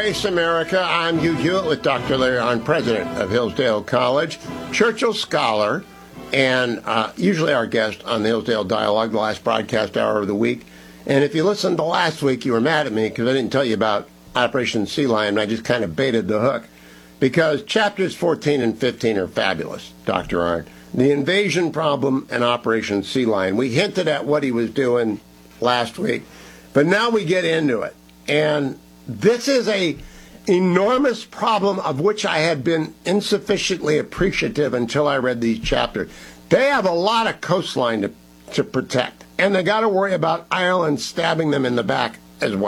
Face America. I'm Hugh Hewitt with Dr. Larry Hahn, president of Hillsdale College, Churchill Scholar, and usually our guest on the Hillsdale Dialogue, the last broadcast hour of the week. And if you listened to last week, you were mad at me because I didn't tell you about Operation Sea Lion. I just kind of baited the hook because chapters 14 and 15 are fabulous, Dr. Hahn. The invasion problem and Operation Sea Lion. We hinted at what he was doing last week, but now we get into it. And this is a enormous problem of which I had been insufficiently appreciative until I read these chapters. They have a lot of coastline to protect, and they got to worry about Ireland stabbing them in the back as well.